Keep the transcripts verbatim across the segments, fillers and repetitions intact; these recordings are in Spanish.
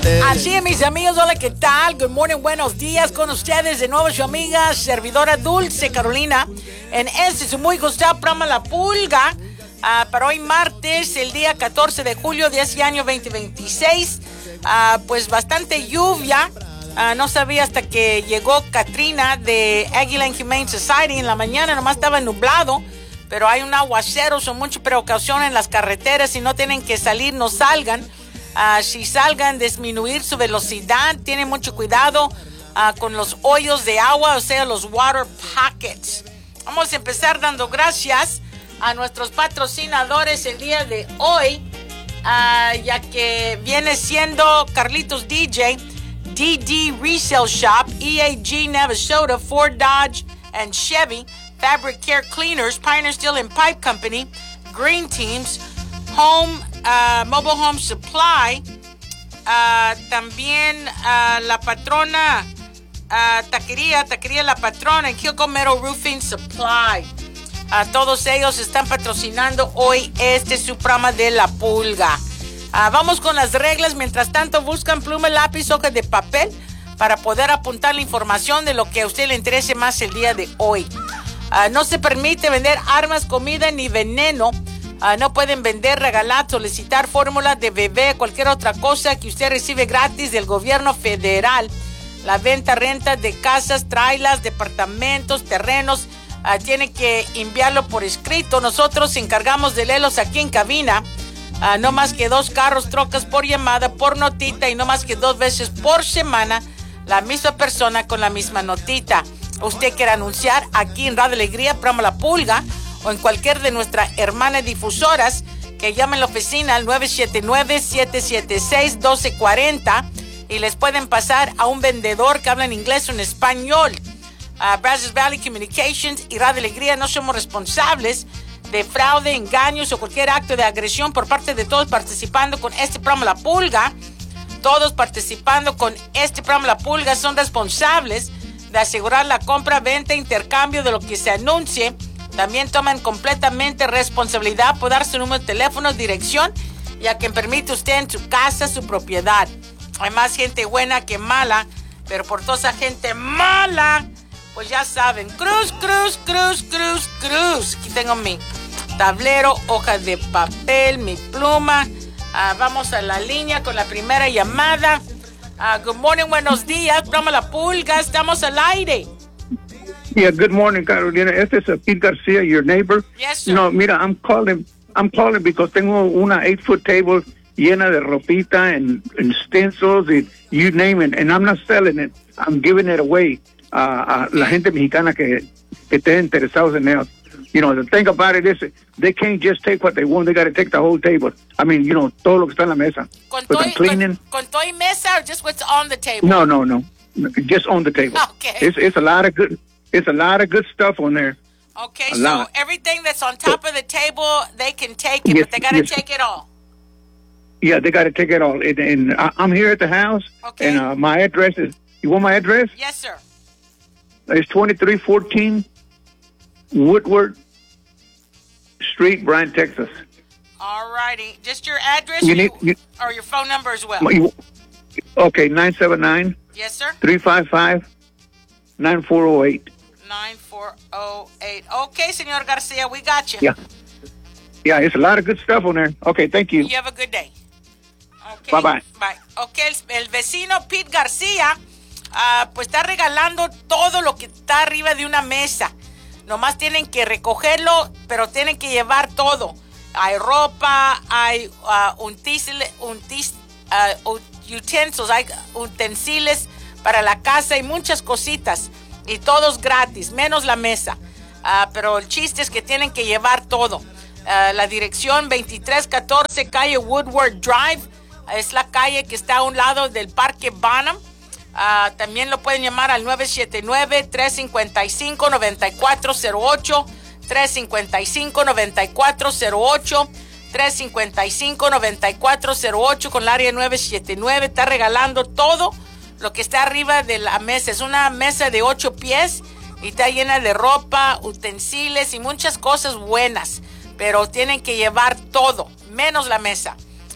Así es, mis amigos, hola, ¿qué tal? Good morning, buenos días con ustedes. De nuevo su amiga, servidora Dulce Carolina, en este su muy gustado programa La Pulga, uh, para hoy martes, el día catorce de julio de este año veinte veintiséis. Uh, pues bastante lluvia. Uh, no sabía hasta que llegó Katrina de Aguilan Humane Society. En la mañana nomás estaba nublado, pero hay un aguacero, son mucha precaución en las carreteras. Si no tienen que salir, no salgan. Uh, si salgan, disminuir su velocidad. Tienen mucho cuidado uh, con los hoyos de agua, o sea, los water pockets. Vamos a empezar dando gracias a nuestros patrocinadores el día de hoy, uh, ya que viene siendo Carlitos D J, D D Resale Shop, E A G Navasota, Ford, Dodge, and Chevy, Fabric Care Cleaners, Pioneer Steel and Pipe Company, Green Teams, Home, uh, Mobile Home Supply, uh, también uh, La Patrona, uh, Taquería, Taquería La Patrona, y Kilco Metal Roofing Supply. Uh, todos ellos están patrocinando hoy este su programa de La Pulga. Uh, vamos con las reglas. Mientras tanto, buscan pluma, lápiz, hoja de papel para poder apuntar la información de lo que a usted le interese más el día de hoy. Uh, no se permite vender armas, comida ni veneno. Uh, no pueden vender, regalar, solicitar fórmula de bebé, cualquier otra cosa que usted recibe gratis del gobierno federal. La venta, renta de casas, trailers, departamentos, terrenos, uh, tiene que enviarlo por escrito. Nosotros nos encargamos de leerlos aquí en cabina. Uh, no más que dos carros, trocas por llamada, por notita, y no más que dos veces por semana la misma persona con la misma notita. Usted quiere anunciar aquí en Radio Alegría, programa La Pulga, o en cualquier de nuestras hermanas difusoras, que llamen a la oficina al nueve siete nueve, siete siete seis, uno dos cuatro cero y les pueden pasar a un vendedor que habla en inglés o en español. Uh, Brazos Valley Communications y Radio Alegría no somos responsables de fraude, engaños o cualquier acto de agresión por parte de todos participando con este programa La Pulga. Todos participando con este programa La Pulga son responsables de asegurar la compra, venta, intercambio de lo que se anuncie. También toman completamente responsabilidad por dar su número de teléfono, dirección y a quien permite usted en su casa, su propiedad. Hay más gente buena que mala, pero por toda esa gente mala, pues ya saben, cruz, cruz, cruz, cruz, cruz. Aquí tengo mi tablero, hoja de papel, mi pluma. Uh, vamos a la línea con la primera llamada. Uh, good morning, buenos días. Programa La Pulga, estamos al aire. Yeah, good morning, Carolina. Este es Pete Garcia, your neighbor. Yes, sir. No, mira, I'm calling, I'm calling because tengo una eight-foot table llena de ropita and, and stencils and you name it, and I'm not selling it. I'm giving it away uh, a la gente mexicana que, que esté interesados en ellos. You know, the thing about it is they can't just take what they want. They got to take the whole table. I mean, you know, todo lo que está en la mesa. Con But todo, I'm cleaning. con, con todo y mesa or just what's on the table? No, no, no. Just on the table. Okay. It's, it's a lot of good... It's a lot of good stuff on there. Okay, a so lot. everything that's on top of the table, they can take it, Yes, but they got to yes. take it all. Yeah, they got to take it all. And, and I, I'm here at the house. Okay. And uh, my address is, you want my address? Yes, sir. It's twenty-three fourteen Woodward Street, Bryan, Texas. All righty. Just your address You or, need- you, you- or your phone number as well? You- Okay, nine seven nine, Yes, sir. three five five, nine four zero eight. nine four zero eight. Okay, Senor Garcia, we got you. Yeah. Yeah, it's a lot of good stuff on there. Okay, thank you. You have a good day. Okay. Bye-bye. Bye. Okay, el, el vecino Pete García, uh, pues está regalando todo lo que está arriba de una mesa. Nomás tienen que recogerlo, pero tienen que llevar todo. Hay ropa, hay uh, until, until, uh, utensils, hay utensilios para la casa y muchas cositas. Y todos gratis, menos la mesa. Uh, pero el chiste es que tienen que llevar todo. Uh, la dirección veintitrés catorce calle Woodward Drive. Es la calle que está a un lado del Parque Bonham. Uh, también lo pueden llamar al nueve siete nueve, tres cinco cinco, nueve cuatro cero ocho. tres cinco cinco, nueve cuatro cero ocho. tres cinco cinco, nueve cuatro cero ocho con el área nueve siete nueve. Está regalando todo lo que está arriba de la mesa. Es una mesa de ocho pies y está llena de ropa, utensilios y muchas cosas buenas. Pero tienen que llevar todo, menos la mesa.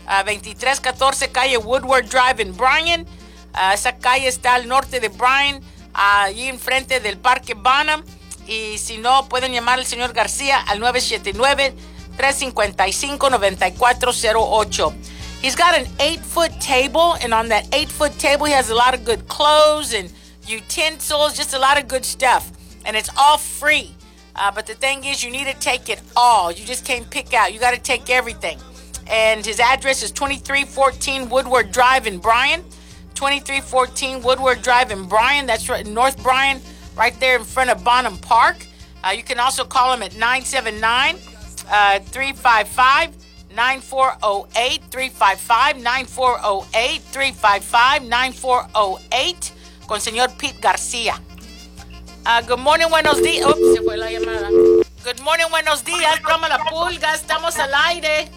uh, veintitrés catorce calle Woodward Drive en Bryan. Uh, esa calle está al norte de Bryan, uh, allí enfrente del Parque Bonham. Y si no, pueden llamar al señor García al nueve siete nueve, tres cinco cinco, nueve cuatro cero ocho. He's got an eight-foot table, and on that eight-foot table, he has a lot of good clothes and utensils, just a lot of good stuff. And it's all free. Uh, but the thing is, you need to take it all. You just can't pick out. You got to take everything. And his address is twenty-three fourteen Woodward Drive in Bryan. twenty-three fourteen Woodward Drive in Bryan. That's right in North Bryan, right there in front of Bonham Park. Uh, you can also call him at nine seven nine, three five five, nine four zero eight, three five five, nine four zero eight, three five five, nine four zero eight, con señor Pete García. Uh, good morning, buenos días. Ups, se fue la llamada. Good morning, buenos días. Broma La Pulga, estamos al aire.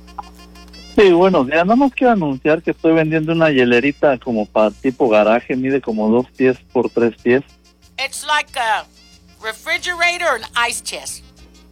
Sí, buenos días. Nada más quiero anunciar que estoy vendiendo una hielerita como para tipo garaje, mide como dos pies por tres pies. It's like a refrigerator or an ice chest.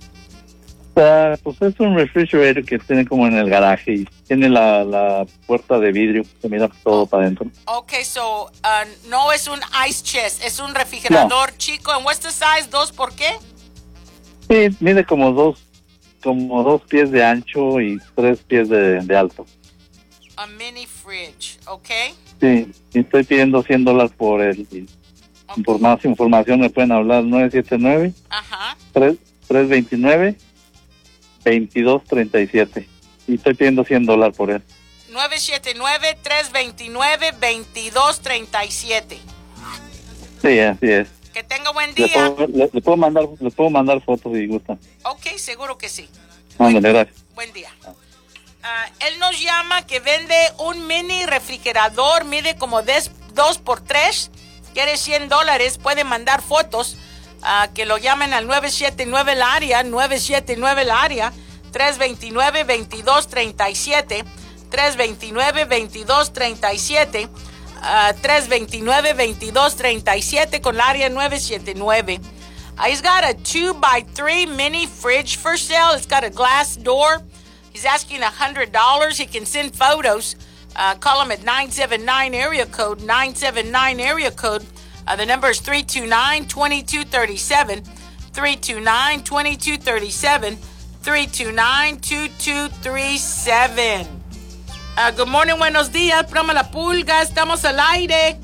O sea, pues es un refrigerator que tiene como en el garaje y tiene la, la puerta de vidrio que mira todo para adentro. Okay, so uh, no es un ice chest, es un refrigerador no. chico. And what's the size? ¿Dos por qué? Sí, mide como dos, como dos pies de ancho y tres pies de, de alto. A mini fridge, okay. Sí, y estoy pidiendo cien dólares por él. Y okay. Por más información me pueden hablar nueve siete nueve, tres dos nueve, veintidós treinta y siete. Y estoy pidiendo cien dólares por él. nueve siete nueve, tres dos nueve, veintidós treinta y siete. Sí, así es. Que tenga buen día. Le puedo, le, le puedo mandar, le puedo mandar fotos si gustan. Ok, seguro que sí. Ándale, gracias. Buen día. Uh, él nos llama que vende un mini refrigerador, mide como dos por tres, quiere cien dólares, puede mandar fotos, uh, que lo llamen al nueve siete nueve el área, nueve siete nueve el área, tres dos nueve, veintidós treinta y siete, tres dos nueve, veintidós treinta y siete, uh, tres dos nueve, veintidós treinta y siete con el área nueve siete nueve. Uh, he's got a two by three mini fridge for sale. It's got a glass door. He's asking one hundred dollars. He can send photos. Uh, call him at nine seven nine area code, nine seven nine area code. Uh, the number is three two nine, two two three seven, three two nine, two two three seven, three two nine, two two three seven. Uh, good morning, buenos días. Broma La Pulga, estamos al aire.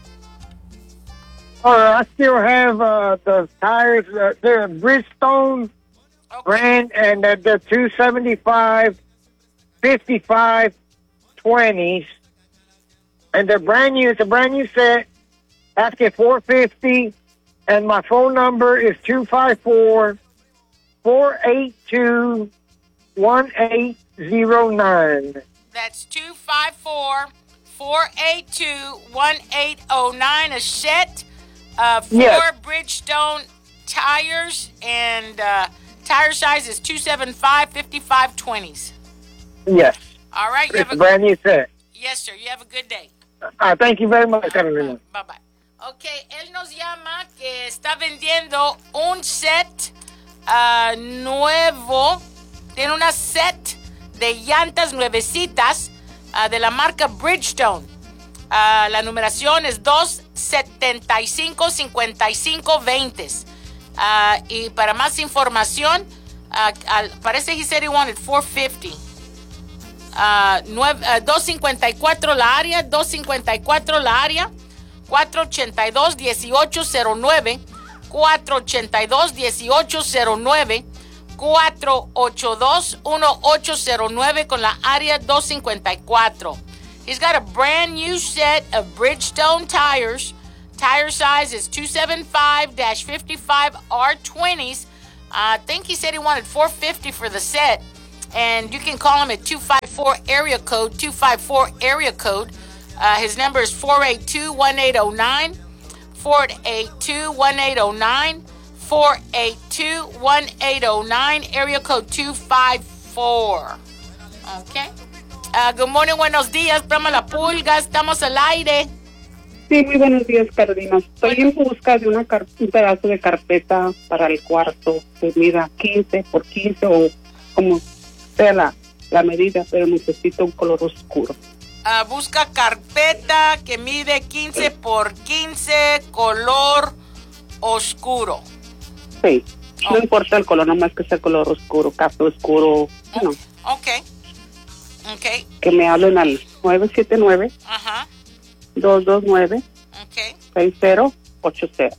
Uh, I still have uh, the tires, uh, they're Bridgestone okay. brand, and uh, they're two seventy-five, fifty-five, twenties, and they're brand new. It's a brand new set. Asking four fifty, and my phone number is two five four, four eight two, one eight zero nine. That's two five four, four eight two, one eight zero nine. A set of four yes. Bridgestone tires, and uh, tire size is two seventy-five, fifty-five, twenties. Yes. All right. It's a, a brand new set. Yes, sir. You have a good day. Uh, thank you very much, Carolina. Bye-bye. Ok, él nos llama que está vendiendo un set uh, nuevo. Tiene una set de llantas nuevecitas uh, de la marca Bridgestone. Uh, la numeración es dos setenta y cinco, cincuenta y cinco, veinte. Uh, y para más información, uh, al, parece he said he wanted four fifty. Uh, nueve, uh, dos cincuenta y cuatro la área, dos cincuenta y cuatro la área. cuatro ochenta y dos, dieciocho cero nueve, cuatro ochenta y dos, dieciocho cero nueve, cuatro ochenta y dos, dieciocho cero nueve con la área dos cincuenta y cuatro. He's got a brand new set of Bridgestone tires. Tire size is two seventy-five, fifty-five R twenties. Uh, I think he said he wanted four fifty for the set. And you can call him at two five four area code, two five four area code. Uh, his number is four eight two, one eight zero nine, four eight two, one eight zero nine, four eight two, one eight zero nine, area code two five four. Okay. Uh, good morning, buenos días, Broma La Pulga, estamos al aire. Sí, muy buenos días, Carolina. Estoy bueno. en busca de una car- un pedazo de carpeta para el cuarto, que mida quince por quince o como sea la, la medida, pero necesito un color oscuro. Uh, busca carpeta que mide quince por quince, color oscuro. Sí, oh. No importa el color, nomás que sea color oscuro, café oscuro. No. Ok. Ok. Que me hablen al nueve siete nueve, Ajá. dos dos nueve, Ok. seis cero ocho cero.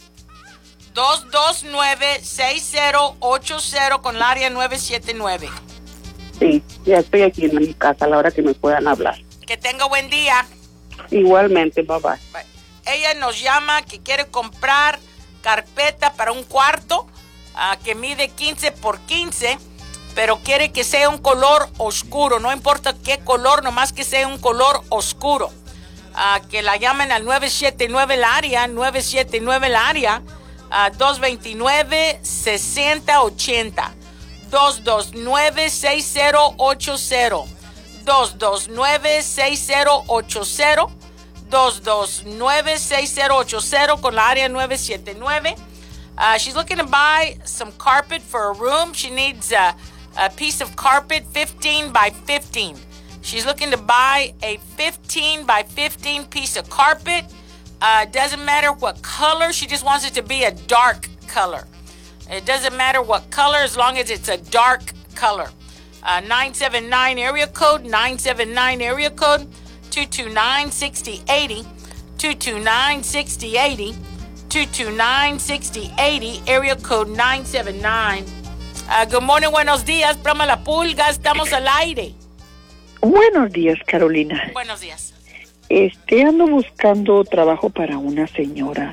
dos dos nueve, seis cero ocho cero con el área nueve siete nueve. Sí, ya estoy aquí en mi casa a la hora que me puedan hablar. Que tenga buen día. Igualmente, bye bye. Bye. Ella nos llama que quiere comprar carpeta para un cuarto uh, que mide quince por quince, pero quiere que sea un color oscuro. No importa qué color, nomás que sea un color oscuro. Uh, que la llamen al nueve siete nueve el área, nueve siete nueve el área, uh, dos dos nueve, seis cero ocho cero. dos dos nueve, seis cero ocho cero. dos dos nueve, seis cero ocho cero. dos dos nueve, seis cero ocho cero con la área nueve siete nueve. Uh, she's looking to buy some carpet for a room. She needs a, a piece of carpet fifteen by fifteen. She's looking to buy a fifteen by fifteen piece of carpet. Uh, doesn't matter what color. She just wants it to be a dark color. It doesn't matter what color as long as it's a dark color. Uh, nine seven nine area code, nine seven nine area code, two two nine, six zero eight zero, two two nine, six zero eight zero, two two nine, six zero eight zero, area code nine seven nine. Uh, good morning, buenos días, Prama La Pulga, estamos al aire. Buenos días, Carolina. Buenos días. Este, ando buscando trabajo para una señora.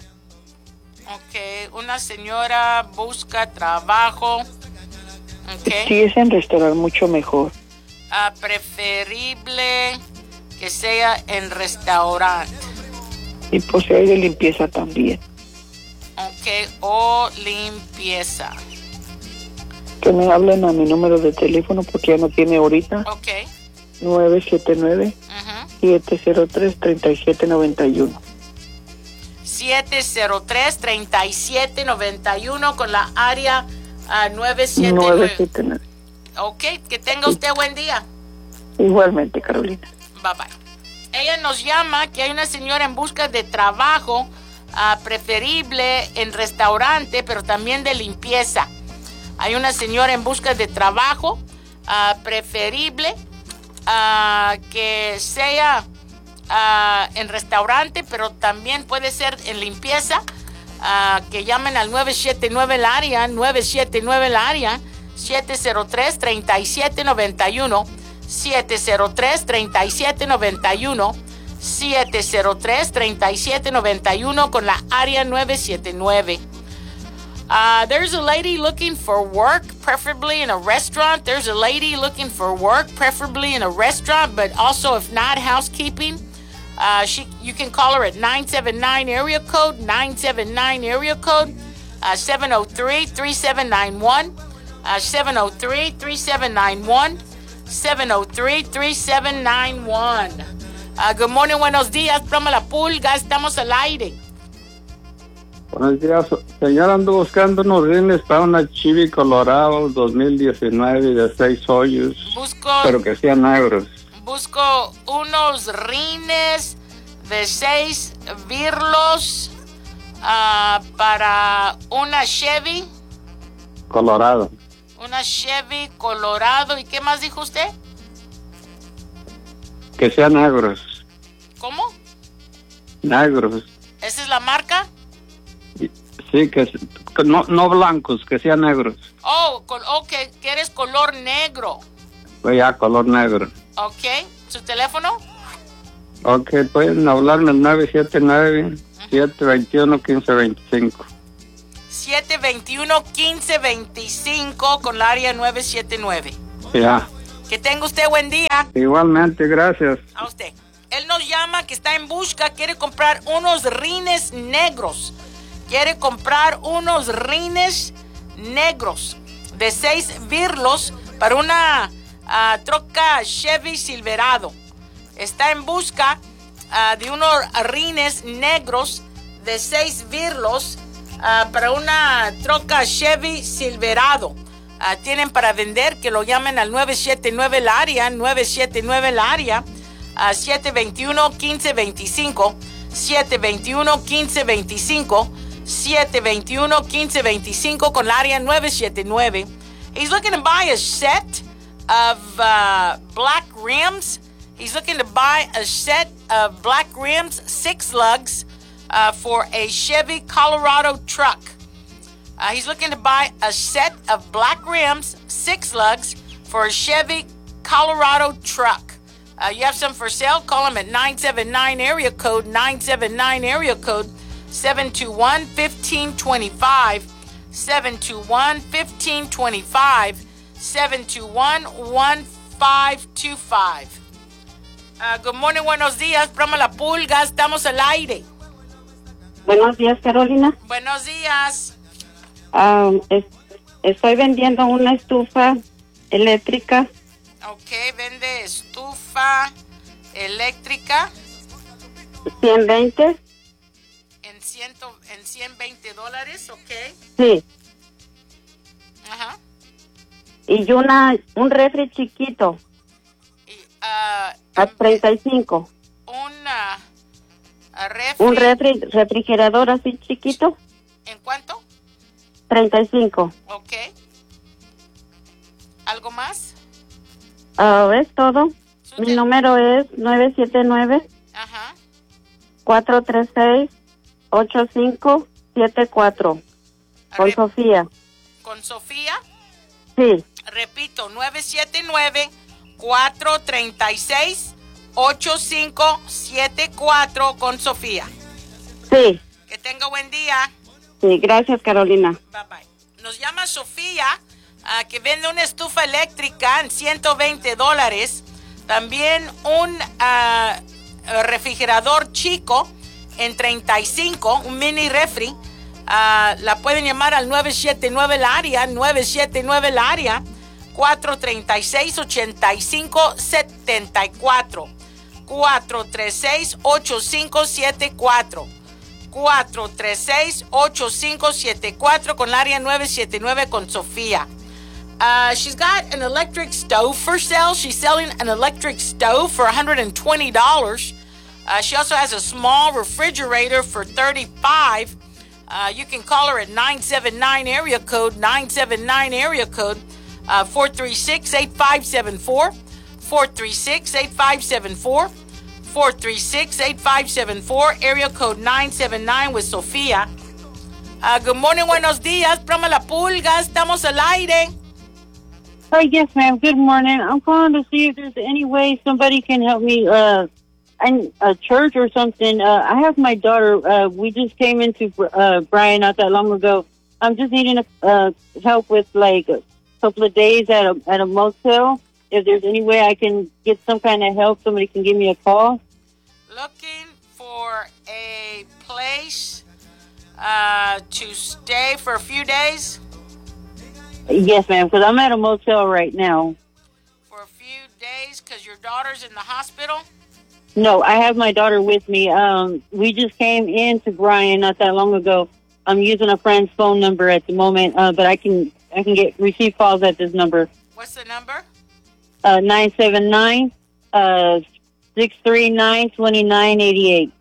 Ok, una señora busca trabajo. Okay. Si es en restaurante, mucho mejor. Uh, preferible que sea en restaurante. Y pues hay de limpieza también. Ok, o limpieza. Que me hablen a mi número de teléfono porque ya no tiene ahorita. Ok. nueve siete nueve, siete cero tres, tres siete nueve uno. siete cero tres, tres siete nueve uno con la área uh, nueve siete nueve. Ok, que tenga usted buen día. Igualmente, Carolina. Bye bye. Ella nos llama que hay una señora en busca de trabajo, uh, preferible en restaurante, pero también de limpieza. Hay una señora en busca de trabajo, uh, preferible uh, que sea uh, en restaurante, pero también puede ser en limpieza. Uh, que llamen al nueve siete nueve el área, nueve siete nueve el área, siete cero tres, tres siete nueve uno, siete cero tres, tres siete nueve uno, siete cero tres, tres siete nueve uno con la área nueve siete nueve. Uh, there's a lady looking for work, preferably in a restaurant. There's a lady looking for work, preferably in a restaurant, but also if not, housekeeping. Uh, she, you can call her at nine seven nine area code, nine seven nine area code, uh, seven oh three, three seven nine one, uh, seven oh three, three seven nine one, seven oh three, three seven nine one. Uh, good morning, buenos días, Prama La Pulga, estamos al aire. Buenos días, señora, ando buscando unos rines para una Chevy Colorado dos mil diecinueve de seis hoyos, Busco... pero que sean negros. Busco unos rines de seis birlos uh, para una Chevy. Colorado. Una Chevy Colorado. ¿Y qué más dijo usted? Que sean negros. ¿Cómo? Negros. ¿Esa es la marca? Sí, que, que no, no blancos, que sean negros. Oh, col- ok, ¿quieres color negro? Pues ya, color negro. Ok, ¿su teléfono? Ok, pueden hablarme al nueve siete nueve, siete dos uno, uno cinco dos cinco. siete dos uno, uno cinco dos cinco con la área nueve siete nueve. Ya. Que tenga usted buen día. Igualmente, gracias. A usted. Él nos llama que está en busca, quiere comprar unos rines negros. Quiere comprar unos rines negros de seis birlos para una uh, troca Chevy Silverado. Está en busca uh, de unos rines negros de seis birlos uh, para una troca Chevy Silverado. uh, tienen para vender, que lo llamen al nueve siete nueve el área, nueve siete nueve el área, uh, siete dos uno, uno cinco dos cinco, siete dos uno, uno cinco dos cinco, siete dos uno, uno cinco dos cinco con el área nueve siete nueve. He's looking to buy a set of uh, black rims. He's looking to buy a set of black rims, six lugs, uh, for a Chevy Colorado truck. Uh, he's looking to buy a set of black rims, six lugs, for a Chevy Colorado truck. Uh, you have some for sale? Call him at nine seven nine area code, nine seven nine area code, seven two one, one five two five, seven two one, one five two five, seven two one, one five two five. Uh, good morning, buenos días, Broma La Pulga, estamos al aire. Buenos días, Carolina. Buenos días. Um, es, estoy vendiendo una estufa eléctrica. Ok, vende estufa eléctrica. ciento veinte. En, ciento, en ciento veinte dólares, ok. Sí. Ajá. Y una, un refri chiquito. Y, uh, a treinta y cinco. Una uh, refri. Un refri, refrigerador así chiquito. ¿En cuánto? treinta y cinco. Ok. ¿Algo más? Uh, es todo. Sute. Mi número es nueve siete nueve, Ajá. cuatro tres seis, ocho cinco siete cuatro. Con Rep- Sofía. ¿Con Sofía? Sí. Repito, nueve siete nueve, cuatro tres seis, ocho cinco siete cuatro con Sofía. Sí. Que tenga buen día. Sí, gracias, Carolina. Bye bye. Nos llama Sofía, uh, que vende una estufa eléctrica en ciento veinte dólares. También un uh, refrigerador chico en treinta y cinco, un mini refri. Uh, la pueden llamar al nueve siete nueve el área, nueve siete nueve el área, cuatro tres seis, ocho cinco siete cuatro, cuatro tres seis, ocho cinco siete cuatro, cuatro tres seis, ocho cinco siete cuatro con el área nueve siete nueve con Sofía. Uh, she's got an electric stove for sale. She's selling an electric stove for one hundred twenty dollars. Uh, she also has a small refrigerator for thirty-five dollars. Uh, you can call her at nine seven nine area code, nine seven nine area code, uh, four three six, eight five seven four, four three six, eight five seven four, four three six, eight five seven four, area code nine seven nine with Sofía. Uh, good morning, buenos días, Broma La Pulga, estamos al aire. Oh, yes, ma'am. Good morning. I'm calling to see if there's any way somebody can help me, uh, in a church or something. Uh, I have my daughter. Uh, we just came into uh, Bryan not that long ago. I'm just needing uh, help with like a couple of days at a at a motel. If there's any way I can get some kind of help, somebody can give me a call. Looking for a place uh, to stay for a few days? Yes, ma'am, because I'm at a motel right now. For a few days because your daughter's in the hospital? No, I have my daughter with me. Um, we just came into Bryan not that long ago. I'm using a friend's phone number at the moment, uh, but I can I can get receive calls at this number. What's the number? Uh, nine seven nine, uh, six three nine, two nine eight eight.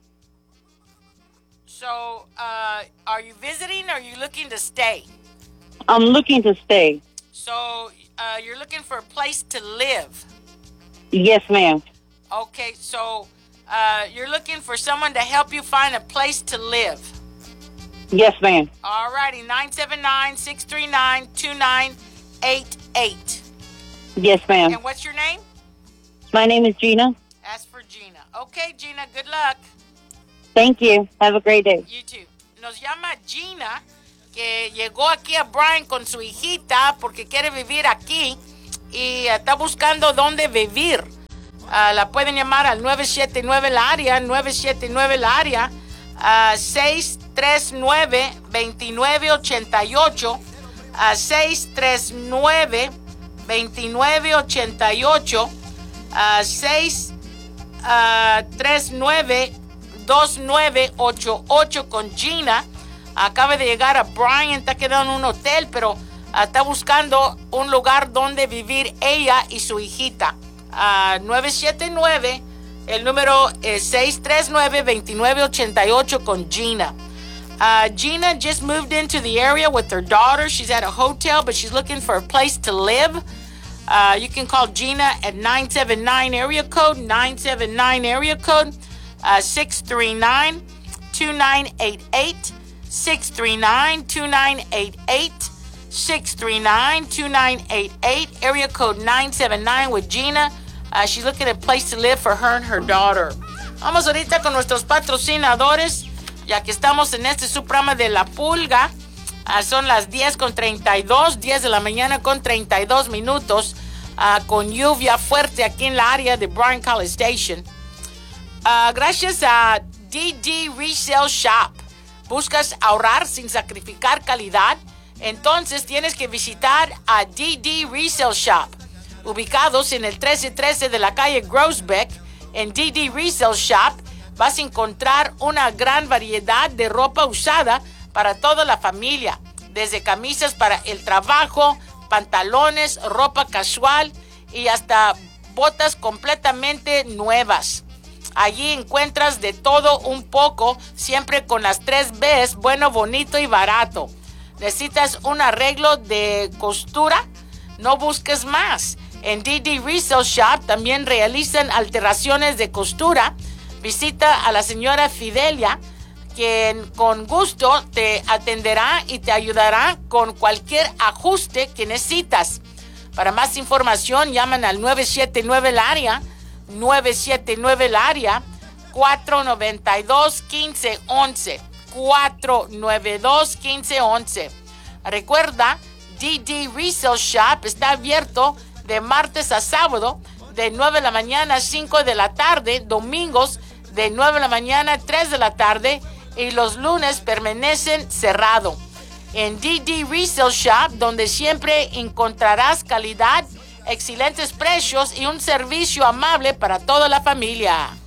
So, uh, are you visiting or are you looking to stay? I'm looking to stay. So, uh, you're looking for a place to live? Yes, ma'am. Okay, so uh, you're looking for someone to help you find a place to live? Yes, ma'am. All righty, nine seven nine, six three nine, two nine eight eight. Yes, ma'am. And what's your name? My name is Gina. As for Gina. Okay, Gina, good luck. Thank you. Have a great day. You too. Nos llama Gina, que llegó aquí a Bryan con su hijita porque quiere vivir aquí y está buscando dónde vivir. Uh, la pueden llamar al nueve siete nueve el área, nueve siete nueve el área, uh, seis tres nueve, dos nueve ocho ocho, uh, seis tres nueve, dos nueve ocho ocho, uh, seis tres nueve, dos nueve ocho ocho con Gina. Acaba de llegar a Bryan, está quedando en un hotel, pero Uh, está buscando un lugar donde vivir ella y su hijita. Uh, nueve siete nueve, el número es seis tres nueve, dos nueve ocho ocho con Gina. Uh, Gina just moved into the area with her daughter. She's at a hotel, but she's looking for a place to live. Uh, you can call Gina at nine seven nine area code, nine seven nine area code, uh, six three nine, two nine eight eight, six three nine, two nine eight eight, six three nine, two nine eight eight, area code nine seven nine with Gina. Uh, she's looking at a place to live for her and her daughter. Vamos ahorita con nuestros patrocinadores, ya que estamos en este subprograma de La Pulga. Uh, son las diez con treinta y dos, diez de la mañana con treinta y dos minutos, uh, con lluvia fuerte aquí en la área de Bryan College Station. Uh, gracias a D D Resale Shop. ¿Buscas ahorrar sin sacrificar calidad? Entonces tienes que visitar a D D Resale Shop. Ubicados en el trece trece de la calle Groesbeck, en D D Resale Shop vas a encontrar una gran variedad de ropa usada para toda la familia, desde camisas para el trabajo, pantalones, ropa casual y hasta botas completamente nuevas. Allí encuentras de todo un poco, siempre con las tres B's, bueno, bonito y barato. ¿Necesitas un arreglo de costura? No busques más. En D D Resale Shop también realizan alteraciones de costura. Visita a la señora Fidelia, quien con gusto te atenderá y te ayudará con cualquier ajuste que necesitas. Para más información, llaman al nueve siete nueve el área, nueve siete nueve el área, cuatro nueve dos, uno cinco uno uno, cuatro nueve dos, uno cinco uno uno. Recuerda, D D Resale Shop está abierto de martes a sábado, de nueve de la mañana a cinco de la tarde, domingos de nueve de la mañana a tres de la tarde, y los lunes permanecen cerrado. En D D Resale Shop, donde siempre encontrarás calidad, excelentes precios y un servicio amable para toda la familia.